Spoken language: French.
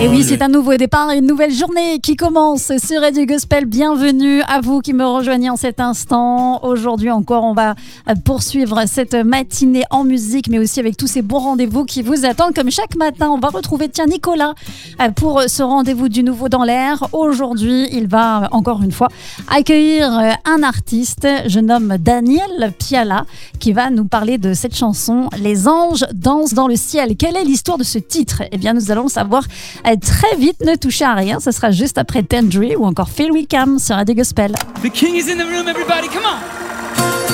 Et oui, c'est un nouveau départ, une nouvelle journée qui commence sur Radio Gospel. Bienvenue à vous qui me rejoignez en cet instant. Aujourd'hui encore, on va poursuivre cette matinée en musique, mais aussi avec tous ces bons rendez-vous qui vous attendent. Comme chaque matin, on va retrouver Nicolas pour ce rendez-vous du nouveau dans l'air. Aujourd'hui, il va encore une fois accueillir un artiste, je nomme Daniel Piala, qui va nous parler de cette chanson « Les anges dansent dans le ciel ». Quelle est l'histoire de ce titre ? Eh bien, nous allons savoir très vite. Ne touchez à rien, ce sera juste après Tendry ou encore Phil Wickham sur Radio Gospel. The king is in the room, everybody, come on!